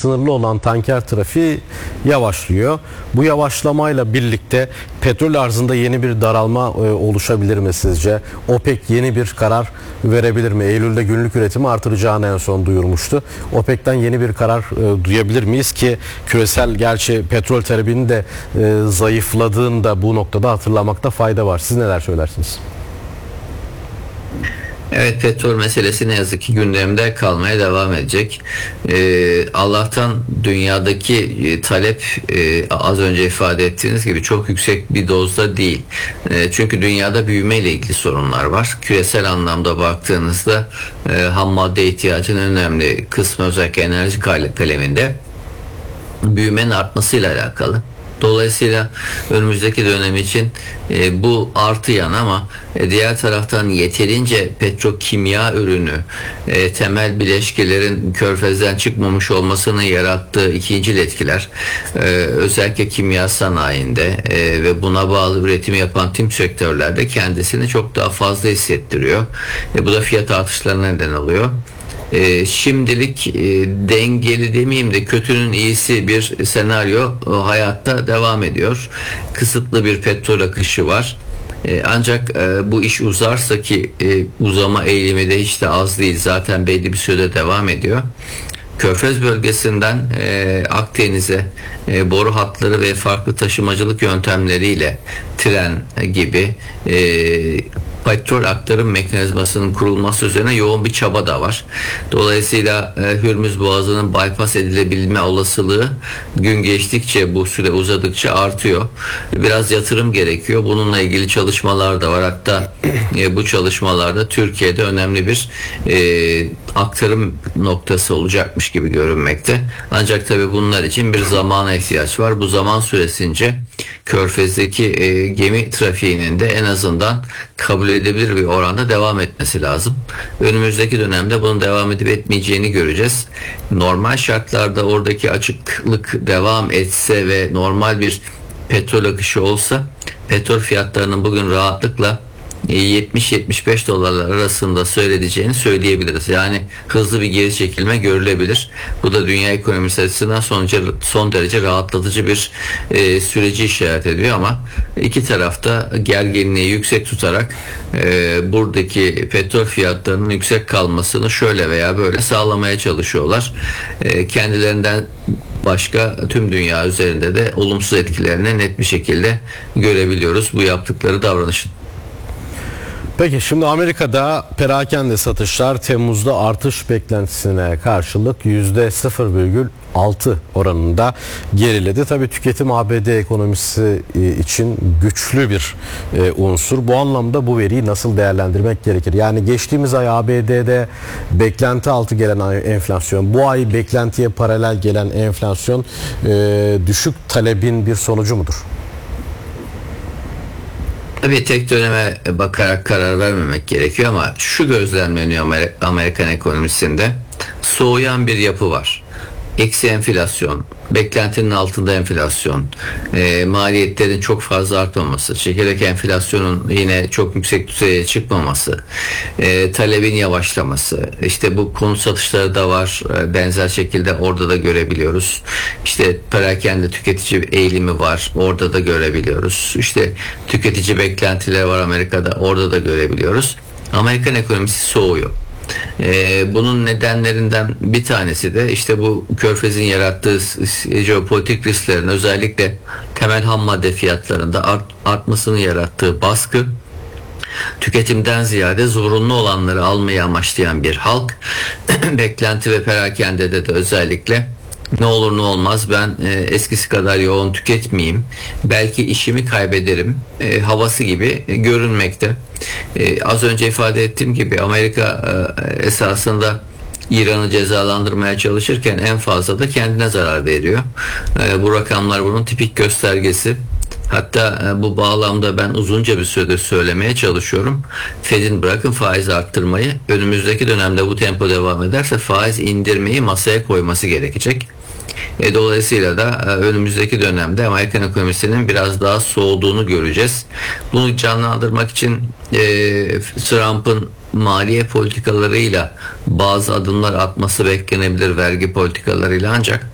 sınırlı olan tanker trafiği yavaşlıyor. Bu yavaşlamayla birlikte petrol arzında yeni bir daralma oluşabilir mi sizce? OPEC yeni bir karar verebilir mi? Eylül'de günlük üretimi artıracağını en son duyurmuştu. OPEC'ten yeni bir karar duyabilir miyiz ki küresel, gerçi petrol talebinin de zayıfladığını da bu noktada hatırlamakta fayda var. Siz neler söylersiniz? Evet, petrol meselesi ne yazık ki gündemde kalmaya devam edecek. Allah'tan dünyadaki talep az önce ifade ettiğiniz gibi çok yüksek bir dozda değil. Çünkü dünyada büyüme ile ilgili sorunlar var. Küresel anlamda baktığınızda ham madde ihtiyacının önemli kısmı özellikle enerji kaleminde büyümenin artmasıyla alakalı. Dolayısıyla önümüzdeki dönem için bu artı yan ama diğer taraftan yeterince petrokimya ürünü, temel bileşkelerin körfezden çıkmamış olmasının yarattığı ikincil etkiler, özellikle kimya sanayinde ve buna bağlı üretim yapan tüm sektörlerde kendisini çok daha fazla hissettiriyor. Bu da fiyat artışlarına neden oluyor. Şimdilik dengeli demeyeyim de kötünün iyisi bir senaryo hayatta devam ediyor. Kısıtlı bir petrol akışı var. Ancak bu iş uzarsa ki uzama eğilimi de hiç de az değil, zaten belli bir süre devam ediyor. Körfez bölgesinden Akdeniz'e boru hatları ve farklı taşımacılık yöntemleriyle tren gibi petrol aktarım mekanizmasının kurulması üzerine yoğun bir çaba da var. Dolayısıyla Hürmüz Boğazı'nın bypass edilebilme olasılığı gün geçtikçe, bu süre uzadıkça artıyor. Biraz yatırım gerekiyor. Bununla ilgili çalışmalar da var. Hatta bu çalışmalarda Türkiye'de önemli bir aktarım noktası olacakmış gibi görünmekte. Ancak tabii bunlar için bir zamana ihtiyaç var. Bu zaman süresince Körfez'deki gemi trafiğinin de en azından kabul edilebilir bir oranda devam etmesi lazım. Önümüzdeki dönemde bunun devam edip etmeyeceğini göreceğiz. Normal şartlarda oradaki açıklık devam etse ve normal bir petrol akışı olsa petrol fiyatlarının bugün rahatlıkla 70-75 dolarlar arasında seyredeceğini söyleyebiliriz. Yani hızlı bir geri çekilme görülebilir. Bu da dünya ekonomisi açısından son derece rahatlatıcı bir süreci işaret ediyor ama iki tarafta gerginliği yüksek tutarak buradaki petrol fiyatlarının yüksek kalmasını şöyle veya böyle sağlamaya çalışıyorlar. Kendilerinden başka tüm dünya üzerinde de olumsuz etkilerini net bir şekilde görebiliyoruz bu yaptıkları davranışın. Peki şimdi Amerika'da perakende satışlar Temmuz'da artış beklentisine karşılık %0,6 oranında geriledi. Tabii tüketim ABD ekonomisi için güçlü bir unsur. Bu anlamda bu veriyi nasıl değerlendirmek gerekir? Yani geçtiğimiz ay ABD'de beklenti altı gelen enflasyon, bu ay beklentiye paralel gelen enflasyon düşük talebin bir sonucu mudur? Tabii tek döneme bakarak karar vermemek gerekiyor ama şu gözlemleniyor Amerikan ekonomisinde: soğuyan bir yapı var. Eksi enflasyon, beklentinin altında enflasyon, maliyetlerin çok fazla artmaması, çekirdek enflasyonun yine çok yüksek düzeye çıkmaması, talebin yavaşlaması, işte bu konut satışları da var, benzer şekilde orada da görebiliyoruz. İşte perakende tüketici eğilimi var, orada da görebiliyoruz. İşte tüketici beklentileri var Amerika'da, orada da görebiliyoruz. Amerikan ekonomisi soğuyor. Bunun nedenlerinden bir tanesi de işte bu Körfez'in yarattığı jeopolitik risklerin, özellikle temel ham madde fiyatlarında artmasını yarattığı baskı, tüketimden ziyade zorunlu olanları almayı amaçlayan bir halk. Beklenti ve perakendede de özellikle ne olur ne olmaz, ben eskisi kadar yoğun tüketmeyeyim, belki işimi kaybederim havası gibi görünmekte. Az önce ifade ettiğim gibi Amerika esasında İran'ı cezalandırmaya çalışırken en fazla da kendine zarar veriyor. Bu rakamlar bunun tipik göstergesi. Hatta bu bağlamda ben uzunca bir süredir söylemeye çalışıyorum. Fed'in bırakın faiz arttırmayı, önümüzdeki dönemde bu tempo devam ederse faiz indirmeyi masaya koyması gerekecek. Dolayısıyla da önümüzdeki dönemde Amerikan ekonomisinin biraz daha soğuduğunu göreceğiz. Bunu canlandırmak için Trump'ın maliye politikalarıyla bazı adımlar atması beklenebilir, vergi politikalarıyla, ancak